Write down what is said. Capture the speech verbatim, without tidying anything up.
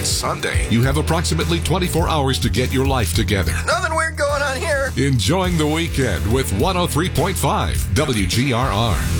Sunday. You have approximately twenty-four hours to get your life together. Nothing weird going on here. Enjoying the weekend with one oh three point five W G R R.